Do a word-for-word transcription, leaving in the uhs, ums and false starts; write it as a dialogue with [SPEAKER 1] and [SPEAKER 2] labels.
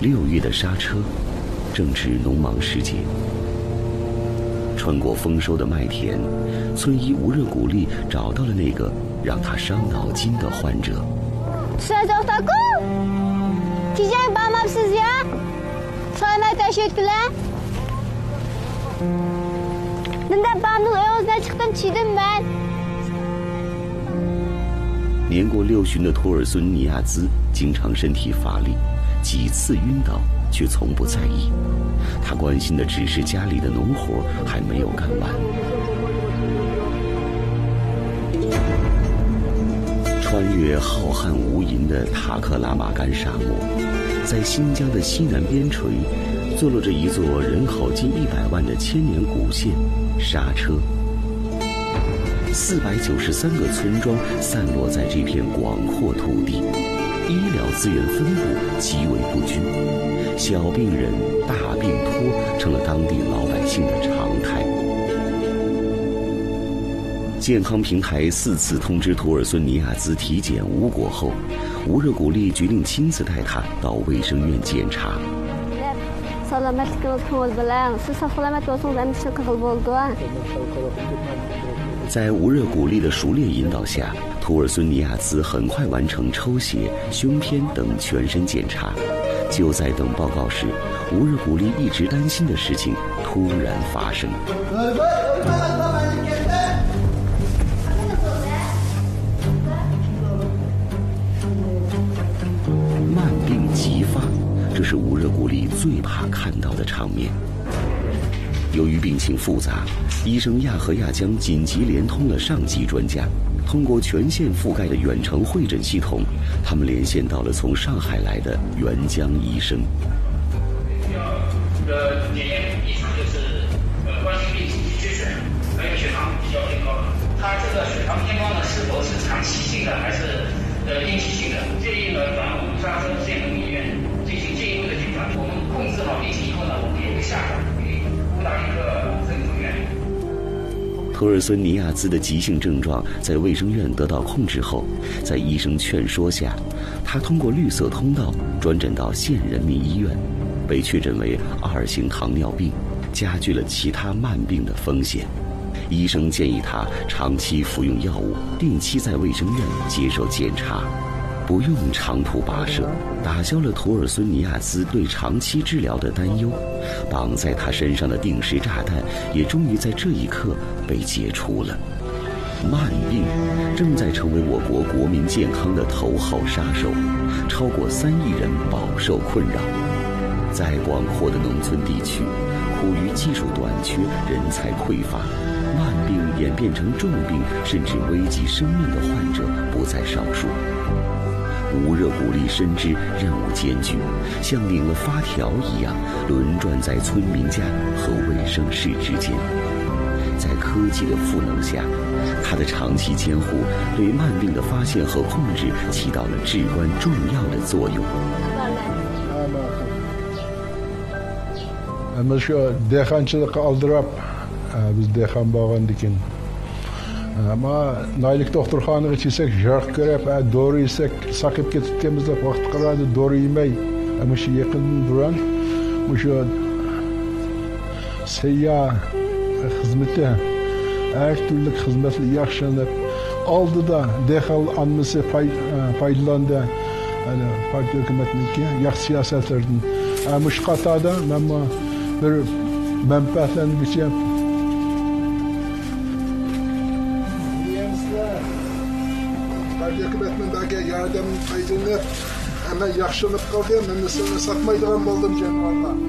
[SPEAKER 1] 六月的刹车，正值农忙时节。穿过丰收的麦田，村医吴热古丽找到了那个让他伤脑筋的患者。年过六旬的托尔孙尼亚兹经常身体乏力，几次晕倒，却从不在意。他关心的只是家里的农活还没有干完。穿越浩瀚无垠的塔克拉玛干沙漠，在新疆的西南边陲，坐落着一座人口近一百万的千年古县沙车。四百九十三个村庄散落在这片广阔土地，医疗资源分布极为不均，小病人、大病拖成了当地老百姓的常态。健康平台四次通知图尔孙尼亚兹体检无果后，吴热古丽决定亲自带他到卫生院检查。在吴热古丽的熟练引导下，图尔孙尼亚兹很快完成抽血、胸片等全身检查。就在等报告时，吴热古丽一直担心的事情突然发生。慢病急发，这是吴热古丽最怕看到的场面。由于病情复杂，医生亚和亚江紧急连通了上级专家，通过全县覆盖的远程会诊系统，他们连线到了从上海来的援疆医生。
[SPEAKER 2] 呃，检验异常就是呃冠心病紧急缺血，还有血糖比较偏高。他这个血糖偏高呢，是否是长期性的还是呃应激性的？建议呢转往沙村县农医院进行进一步的检查。我们控制好病情以后呢，我们也会下转给布达里克省总院。
[SPEAKER 1] 托尔孙尼亚兹的急性症状在卫生院得到控制后，在医生劝说下，他通过绿色通道转诊到县人民医院，被确诊为二型糖尿病，加剧了其他慢病的风险。医生建议他长期服用药物，定期在卫生院接受检查，不用长途跋涉，打消了图尔孙尼亚兹对长期治疗的担忧。绑在他身上的定时炸弹也终于在这一刻被解除了。慢病正在成为我国国民健康的头号杀手，超过三亿人饱受困扰。在广阔的农村地区，苦于技术短缺、人才匮乏，慢病演变成重病甚至危及生命的患者不在少数。吴热古丽深知任务艰巨，像领了发条一样轮转在村民家和卫生室之间。在科技的赋能下，他的长期监护对慢病的发现和控制起到了至关重要的作用。
[SPEAKER 3] Мышы деханчылыкка алдырап, biz deхан bağan dikin. Ama naylik doktorxanıga çisek, жарық көріп, doğru isek, sakıp ketipkemizde vakit qaradı, doğru yemey. Ama şu yakın duran, şu seyyah hizmeti, her türlü hizmeti yaxşanıp, aldı da dehal anması faydalandı. Yani partiya hükümetinki yaxşı siyasetlerden. Ama şu qatada, ama bir menfaatlenip içeyim. Hükümetindeki yardım kaydını hemen yaxşılıp kaldı, ben sana satmaydıgan buldum canım valla.